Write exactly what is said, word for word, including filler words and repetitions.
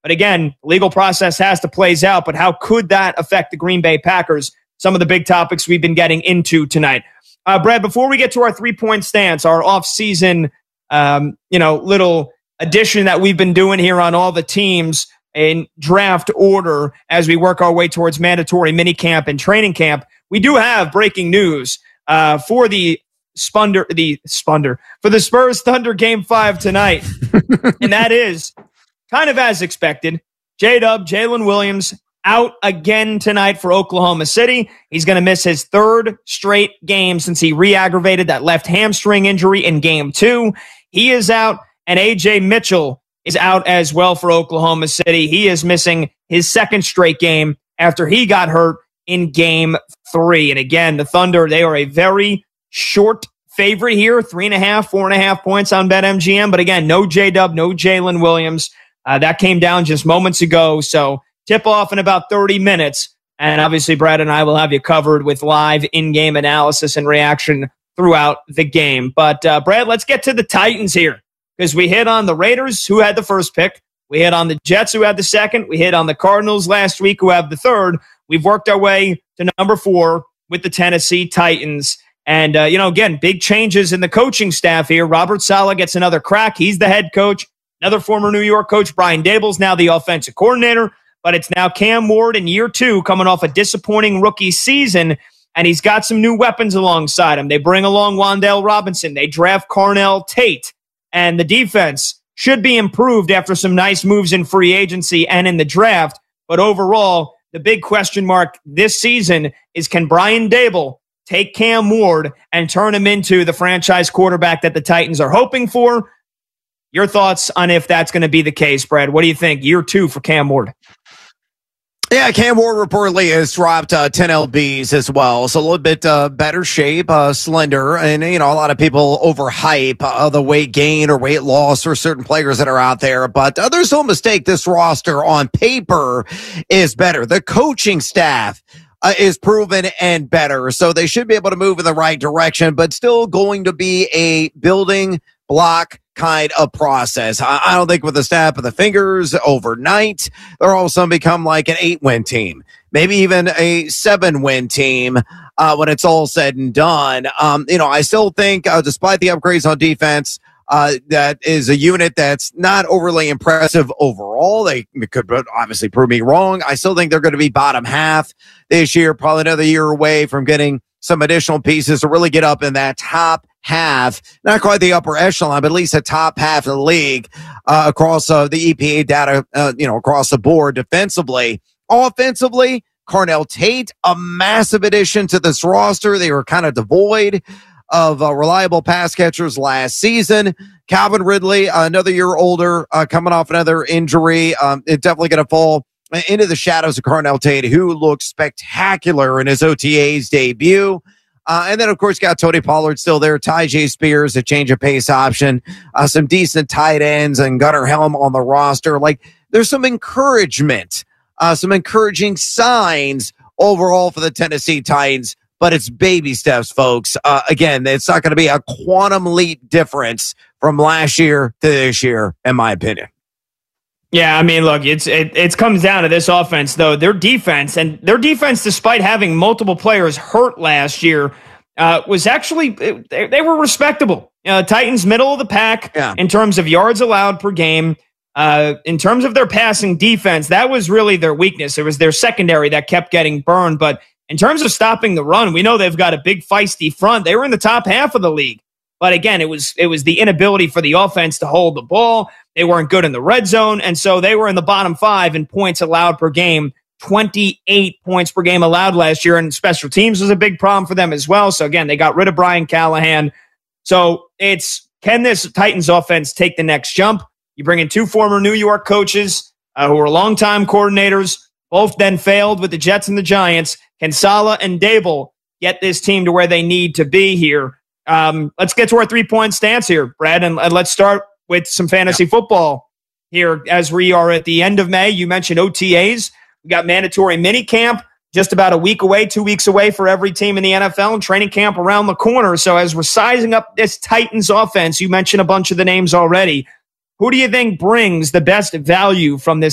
But again, the legal process has to plays out. But how could that affect the Green Bay Packers? Some of the big topics we've been getting into tonight. Uh, Brad, before we get to our three-point stance, our off-season, um, you know, little addition that we've been doing here on all the teams in draft order as we work our way towards mandatory minicamp and training camp, we do have breaking news uh, for the Spunder, the Spunder, for the Spurs Thunder Game Five tonight, and that is kind of as expected. J-Dub, Jalen Williams, out again tonight for Oklahoma City. He's going to miss his third straight game since he re-aggravated that left hamstring injury in game two. He is out, and A J Mitchell is out as well for Oklahoma City. He is missing his second straight game after he got hurt in game three. And again, the Thunder, they are a very short favorite here, three and a half, four and a half points on BetMGM. But again, no J-Dub, no Jalen Williams. Uh, that came down just moments ago. So tip off in about thirty minutes. And obviously, Brad and I will have you covered with live in-game analysis and reaction throughout the game. But uh, Brad, let's get to the Titans here, because we hit on the Raiders, who had the first pick. We hit on the Jets, who had the second. We hit on the Cardinals last week, who have the third. We've worked our way to number four with the Tennessee Titans. And, uh, you know, again, big changes in the coaching staff here. Robert Saleh gets another crack. He's the head coach. Another former New York coach, Brian Daboll's now the offensive coordinator. But it's now Cam Ward in year two, coming off a disappointing rookie season. And he's got some new weapons alongside him. They bring along Wan'Dale Robinson. They draft Carnell Tate. And the defense should be improved after some nice moves in free agency and in the draft. But overall, the big question mark this season is, can Brian Daboll take Cam Ward and turn him into the franchise quarterback that the Titans are hoping for? Your thoughts on if that's going to be the case, Brad? What do you think? Year two for Cam Ward. Yeah, Cam Ward reportedly has dropped uh, ten pounds as well. So a little bit uh, better shape, uh, slender. And, you know, a lot of people overhype uh, the weight gain or weight loss for certain players that are out there. But uh, there's no mistake, this roster on paper is better. The coaching staff Uh, is proven and better. So they should be able to move in the right direction, but still going to be a building block kind of process. I, I don't think with the snap of the fingers overnight, they're all of a sudden become like an eight-win team, maybe even a seven-win team uh, when it's all said and done. Um, you know, I still think, uh, despite the upgrades on defense, Uh, that is a unit that's not overly impressive overall. They could obviously prove me wrong. I still think they're going to be bottom half this year, probably another year away from getting some additional pieces to really get up in that top half, not quite the upper echelon, but at least the top half of the league uh, across uh, the E P A data, uh, you know, across the board defensively. Offensively, Carnell Tate, a massive addition to this roster. They were kind of devoid of uh, reliable pass catchers last season. Calvin Ridley, uh, another year older, uh, coming off another injury. Um, it's definitely going to fall into the shadows of Carnell Tate, who looked spectacular in his O T A's debut. Uh, and then, of course, got Tony Pollard still there. Tyjae Spears, a change of pace option. Uh, some decent tight ends and Gunnar Helm on the roster. Like, there's some encouragement, uh, some encouraging signs overall for the Tennessee Titans. But it's baby steps, folks. Uh, again, it's not going to be a quantum leap difference from last year to this year, in my opinion. Yeah, I mean, look, it's it, it comes down to this offense, though. Their defense, and their defense, despite having multiple players hurt last year, uh, was actually, they, they were respectable. Uh, Titans, middle of the pack yeah. in terms of yards allowed per game. Uh, in terms of their passing defense, that was really their weakness. It was their secondary that kept getting burned, but in terms of stopping the run, we know they've got a big feisty front. They were in the top half of the league. But again, it was it was the inability for the offense to hold the ball. They weren't good in the red zone, and so they were in the bottom five in points allowed per game. twenty-eight points per game allowed last year, and special teams was a big problem for them as well. So again, they got rid of Brian Callahan. So it's, can this Titans offense take the next jump? You bring in two former New York coaches uh, who were longtime coordinators, both then failed with the Jets and the Giants. Can Saleh and Daboll get this team to where they need to be here? Um, let's get to our three-point stance here, Brad, and, and let's start with some fantasy yeah. football here as we are at the end of May. You mentioned O T As. We got mandatory mini camp just about a week away, two weeks away for every team in the N F L, and training camp around the corner. So as we're sizing up this Titans offense, you mentioned a bunch of the names already. Who do you think brings the best value from this